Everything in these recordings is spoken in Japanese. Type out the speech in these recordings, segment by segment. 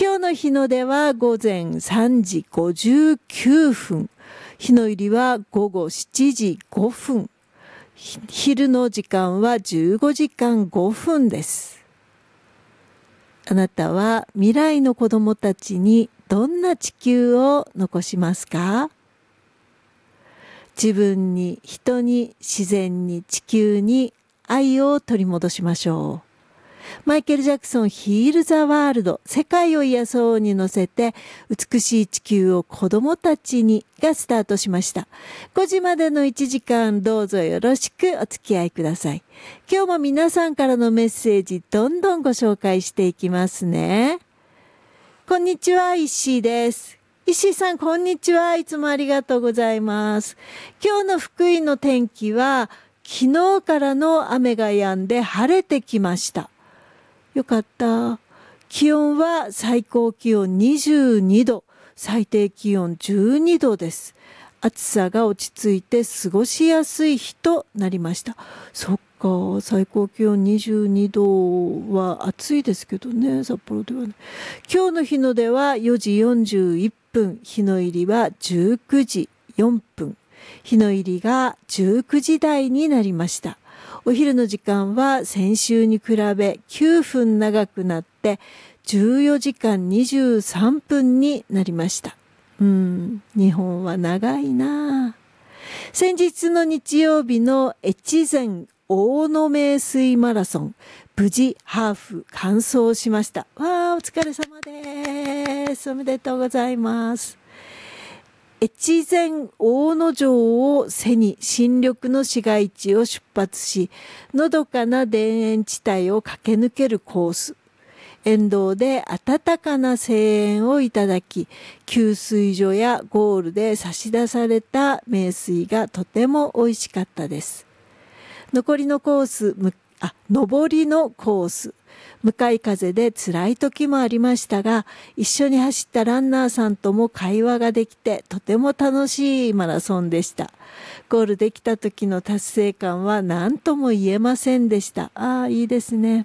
今日の日の出は午前3時59分。日の入りは午後7時5分。昼の時間は15時間5分です。あなたは未来の子供たちにどんな地球を残しますか？自分に、人に、自然に、地球に愛を取り戻しましょう。マイケル・ジャクソン、ヒール・ザ・ワールド、世界を癒そうに乗せて、美しい地球を子供たちにがスタートしました。5時までの1時間、どうぞよろしくお付き合いください。今日も皆さんからのメッセージ、どんどんご紹介していきますね。こんにちは、石井です。石井さん、こんにちは。いつもありがとうございます。今日の福井の天気は、昨日からの雨が止んで晴れてきました。よかった。気温は最高気温22度、最低気温12度です。暑さが落ち着いて過ごしやすい日となりました。そっか、最高気温22度は暑いですけどね、札幌ではね。今日の日の出は4時41分、日の入りは19時4分。日の入りが19時台になりました。お昼の時間は先週に比べ9分長くなって14時間23分になりました。日本は長いな。先日の日曜日の越前大野名水マラソン、無事ハーフ完走しました。お疲れ様です。おめでとうございます。越前大野城を背に新緑の市街地を出発し、のどかな田園地帯を駆け抜けるコース。沿道で温かな声援をいただき、給水所やゴールで差し出された名水がとても美味しかったです。上りのコース。向かい風で辛い時もありましたが、一緒に走ったランナーさんとも会話ができて、とても楽しいマラソンでした。ゴールできた時の達成感は何とも言えませんでした。いいですね。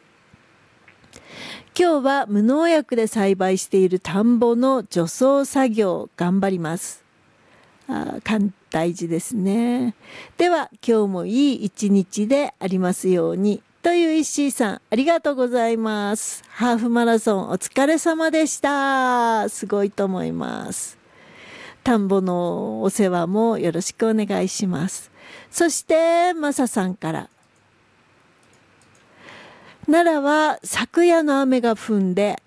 今日は無農薬で栽培している田んぼの除草作業頑張ります。大事ですね。では今日もいい一日でありますように。という石井さん、ありがとうございます。ハーフマラソンお疲れ様でした。すごいと思います。田んぼのお世話もよろしくお願いします。そしてマサさんから、奈良は昨夜の雨が止んで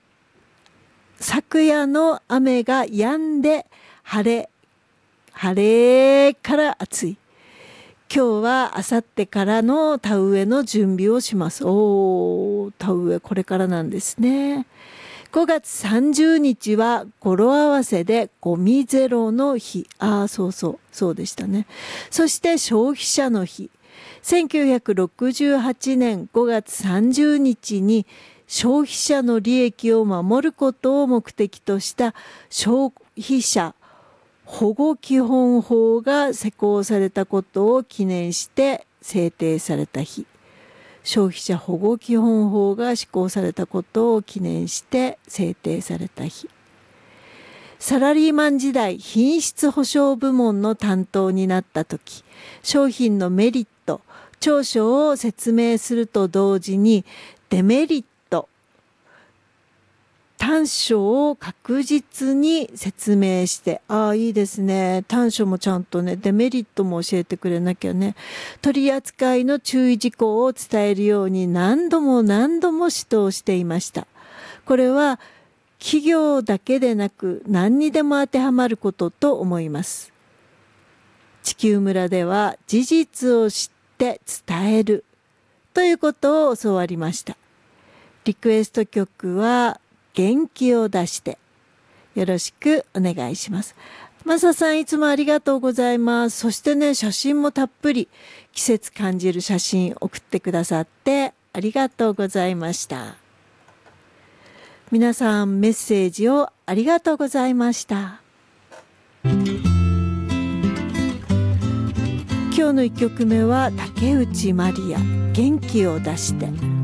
晴れから暑い。今日は明後日からの田植えの準備をします。田植えこれからなんですね。5月30日は語呂合わせでゴミゼロの日。そうでしたね。そして消費者の日。1968年5月30日に消費者の利益を守ることを目的とした消費者保護基本法が施行されたことを記念して制定された日。消費者保護基本法が施行されたことを記念して制定された日。サラリーマン時代、品質保証部門の担当になった時、商品のメリット、長所を説明すると同時にデメリット、短所を確実に説明して、いいですね。短所もちゃんとね、デメリットも教えてくれなきゃね。取り扱いの注意事項を伝えるように何度も指導していました。これは企業だけでなく何にでも当てはまることと思います。地球村では事実を知って伝えるということを教わりました。リクエスト曲は元気を出してよろしくお願いします。マサさんいつもありがとうございます。そしてね、写真もたっぷり季節感じる写真送ってくださってありがとうございました。皆さんメッセージをありがとうございました。今日の1曲目は竹内まりや、元気を出して。